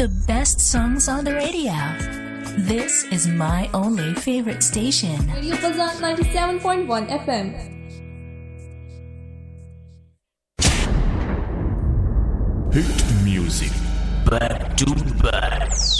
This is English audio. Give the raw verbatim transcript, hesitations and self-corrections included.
The best songs on the radio. This is my only favorite station. Radio Fazan ninety-seven point one F M. Hit music back to back.